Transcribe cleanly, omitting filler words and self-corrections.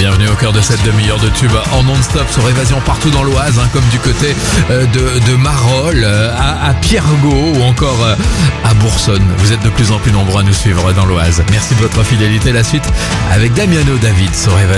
Bienvenue au cœur de cette demi-heure de tube en non-stop sur Évasion partout dans l'Oise, comme du côté de Marolles, à Pierrego ou encore à Boursonne. Vous êtes de plus en plus nombreux à nous suivre dans l'Oise. Merci de votre fidélité. La suite avec Damiano David sur Évasion.